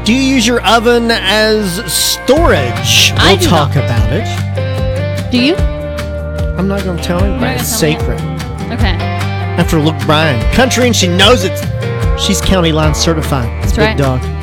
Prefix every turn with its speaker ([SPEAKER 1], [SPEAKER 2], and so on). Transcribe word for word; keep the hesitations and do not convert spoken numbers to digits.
[SPEAKER 1] Do you use your oven as storage?
[SPEAKER 2] I
[SPEAKER 1] We'll
[SPEAKER 2] do
[SPEAKER 1] talk
[SPEAKER 2] not.
[SPEAKER 1] about it.
[SPEAKER 2] Do you?
[SPEAKER 1] I'm not going to tell anybody.
[SPEAKER 2] You're not
[SPEAKER 1] It's
[SPEAKER 2] gonna tell me?
[SPEAKER 1] sacred.
[SPEAKER 2] Okay.
[SPEAKER 1] After Luke Bryan. Country, and she knows it. She's County Line certified. It's
[SPEAKER 2] That's
[SPEAKER 1] Big
[SPEAKER 2] right.
[SPEAKER 1] Dog.